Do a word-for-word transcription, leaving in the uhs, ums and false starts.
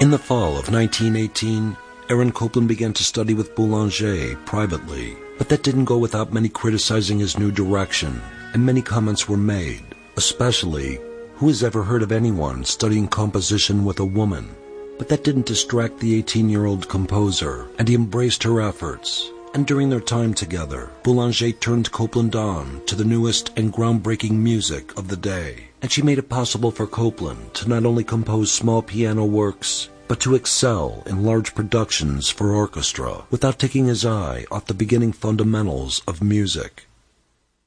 In the fall of nineteen eighteen, Aaron Copland began to study with Boulanger privately, but that didn't go without many criticizing his new direction, and many comments were made, especially, who has ever heard of anyone studying composition with a woman? But that didn't distract the eighteen-year-old composer, and he embraced her efforts. And during their time together, Boulanger turned Copland on to the newest and groundbreaking music of the day. And she made it possible for Copland to not only compose small piano works, but to excel in large productions for orchestra without taking his eye off the beginning fundamentals of music.